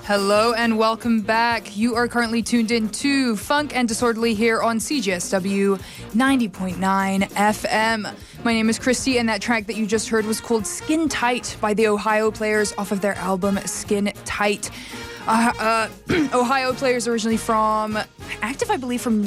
Hello and welcome back. You are currently tuned in to Funk and Disorderly here on CJSW 90.9 FM. My name is Christy, and that track that you just heard was called Skin Tight by the Ohio Players off of their album Skin Tight. Ohio Players originally active, I believe, from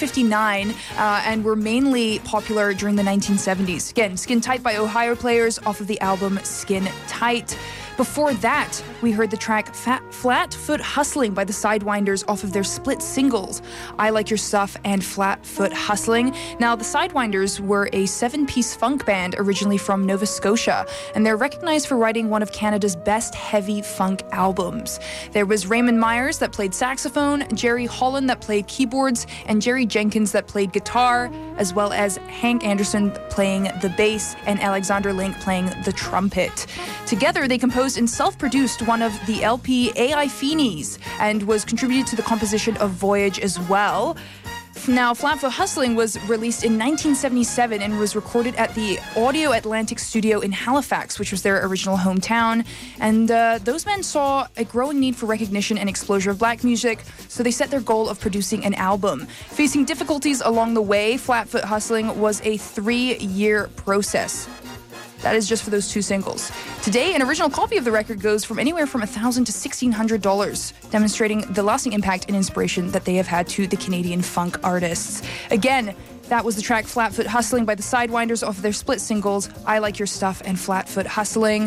1959 and were mainly popular during the 1970s. Again, Skin Tight by Ohio Players off of the album Skin Tight. Before that, we heard the track Flatfoot Hustling by the Sidewinders off of their split singles, I Like Your Stuff and Flatfoot Hustling. Now, the Sidewinders were a 7-piece funk band originally from Nova Scotia, and they're recognized for writing one of Canada's best heavy funk albums. There was Raymond Myers that played saxophone, Jerry Holland that played keyboards, and Jerry Jenkins that played guitar, as well as Hank Anderson playing the bass and Alexander Link playing the trumpet. Together, they composed and self-produced one of the LP AI Feenies and was contributed to the composition of Voyage as well. Now, Flatfoot Hustling was released in 1977 and was recorded at the Audio Atlantic studio in Halifax, which was their original hometown. And those men saw a growing need for recognition and exposure of black music, so they set their goal of producing an album. Facing difficulties along the way, Flatfoot Hustling was a 3-year process. That is just for those 2 singles. Today, an original copy of the record goes from anywhere from $1,000 to $1,600, demonstrating the lasting impact and inspiration that they have had to the Canadian funk artists. Again, that was the track Flatfoot Hustling by the Sidewinders off of their split singles, I Like Your Stuff and Flatfoot Hustling.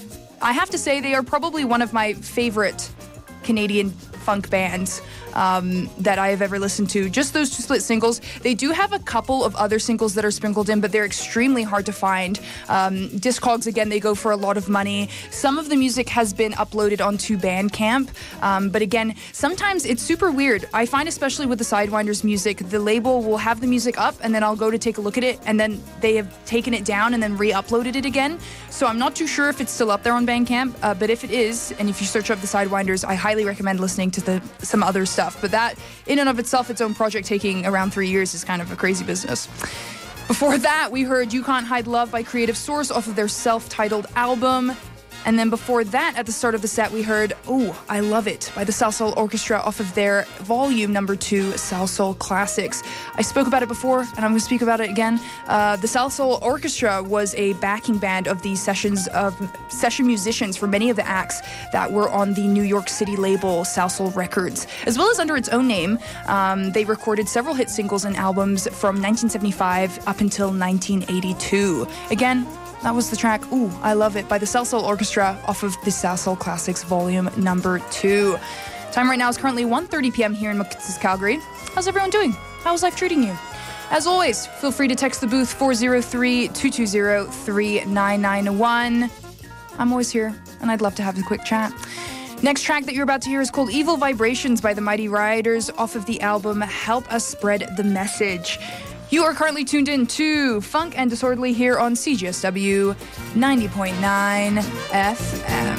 I have to say they are probably one of my favorite Canadian funk bands that I have ever listened to. Just those 2 split singles. They do have a couple of other singles that are sprinkled in, but they're extremely hard to find. Discogs, again, they go for a lot of money. Some of the music has been uploaded onto Bandcamp, but again, sometimes it's super weird. I find, especially with the Sidewinders music, the label will have the music up, and then I'll go to take a look at it, and then they have taken it down and then re-uploaded it again. So I'm not too sure if it's still up there on Bandcamp, but if it is, and if you search up the Sidewinders, I highly recommend listening to some other stuff. But that, in and of itself, its own project taking around 3 years is kind of a crazy business. Before that, we heard You Can't Hide Love by Creative Source off of their self-titled album. And then before that, at the start of the set, we heard Oh, I Love It by the Salsoul Orchestra off of their volume number 2, Salsoul Classics. I spoke about it before, and I'm going to speak about it again. The Salsoul Orchestra was a backing band of these session musicians for many of the acts that were on the New York City label Salsoul Records. As well as under its own name, they recorded several hit singles and albums from 1975 up until 1982. Again, that was the track Ooh, I Love It by the Salsoul Orchestra off of the Salsoul Classics volume number 2. Time right now is currently 1:30 p.m. here in Mississauga, Calgary. How's everyone doing? How's life treating you? As always, feel free to text the booth 403-220-3991. I'm always here, and I'd love to have a quick chat. Next track that you're about to hear is called Evil Vibrations by the Mighty Riders off of the album Help Us Spread the Message. You are currently tuned in to Funk and Disorderly here on CJSW 90.9 FM.